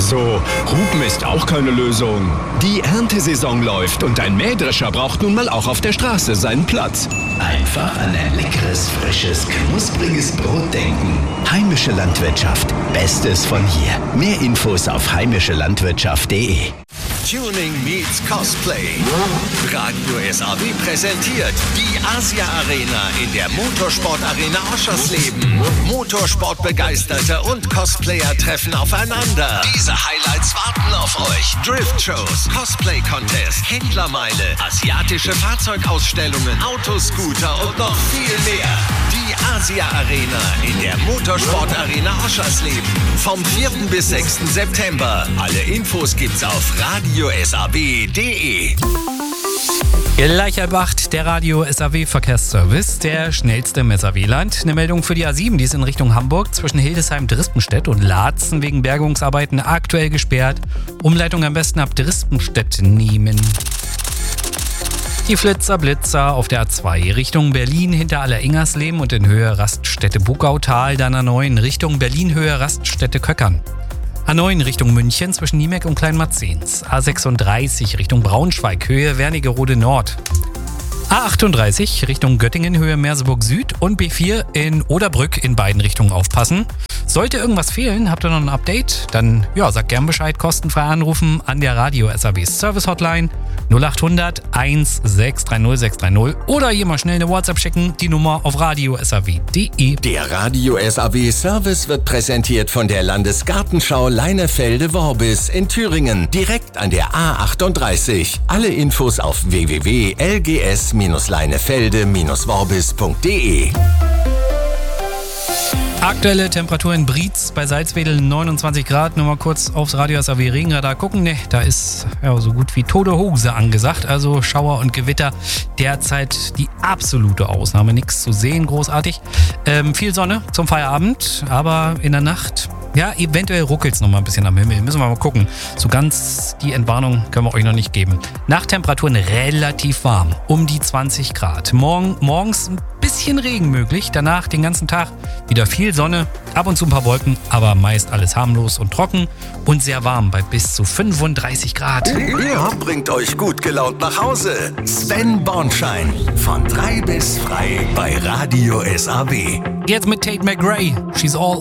Also, Hupen ist auch keine Lösung. Die Erntesaison läuft und ein Mähdrescher braucht nun mal auch auf der Straße seinen Platz. Einfach an ein leckeres, frisches, knuspriges Brot denken. Heimische Landwirtschaft. Bestes von hier. Mehr Infos auf heimischelandwirtschaft.de. Tuning meets Cosplay. Radio SAW präsentiert die Asia Arena in der Motorsport Arena Oschersleben. Motorsportbegeisterte und Cosplayer treffen aufeinander. Diese Highlights warten auf euch. Drift-Shows, Cosplay-Contest, Händlermeile, asiatische Fahrzeugausstellungen, Autoscooter und noch viel mehr. Die Asia Arena in der Motorsport Arena Oschersleben. Vom 4. bis 6. September. Alle Infos gibt's auf radio.saw.de. Gleich halb 8, der Radio SAW Verkehrsservice, der schnellste im SAW-Land. Eine Meldung für die A7, die ist in Richtung Hamburg zwischen Hildesheim, Drispenstedt und Laatzen wegen Bergungsarbeiten aktuell gesperrt. Umleitung am besten ab Drispenstedt nehmen. Die Flitzer-Blitzer auf der A2 Richtung Berlin hinter Alleringersleben und in Höhe Raststätte Bugautal, dann A9 Richtung Berlin Höhe Raststätte Köckern. A9 Richtung München zwischen Niemeck und Kleinmarzens. A36 Richtung Braunschweig Höhe Wernigerode Nord. A38 Richtung Göttingen Höhe Merseburg Süd und B4 in Oderbrück in beiden Richtungen aufpassen. Sollte irgendwas fehlen, habt ihr noch ein Update? Dann sagt gern Bescheid, kostenfrei anrufen an der Radio SAW Service Hotline 0800 1630 630 oder hier mal schnell eine WhatsApp schicken, die Nummer auf radio.saw.de. Der Radio SAW Service wird präsentiert von der Landesgartenschau Leinefelde-Worbis in Thüringen, direkt an der A38. Alle Infos auf www.lgs-leinefelde-worbis.de. Aktuelle Temperatur in Brietz bei Salzwedel 29 Grad. Nur mal kurz aufs Radio SAW Regenradar gucken. Ne, da ist so gut wie tote Hose angesagt. Also Schauer und Gewitter. Derzeit die absolute Ausnahme. Nichts zu sehen, großartig. Viel Sonne zum Feierabend, aber in der Nacht... Ja, eventuell ruckelt es noch mal ein bisschen am Himmel. Müssen wir mal gucken. So ganz die Entwarnung können wir euch noch nicht geben. Nachttemperaturen relativ warm. Um die 20 Grad. Morgens ein bisschen Regen möglich. Danach den ganzen Tag wieder viel Sonne. Ab und zu ein paar Wolken. Aber meist alles harmlos und trocken. Und sehr warm bei bis zu 35 Grad. Ja, bringt euch gut gelaunt nach Hause. Sven Bornschein. Von 3 bis frei bei Radio SAW. Jetzt mit Tate McRae. She's all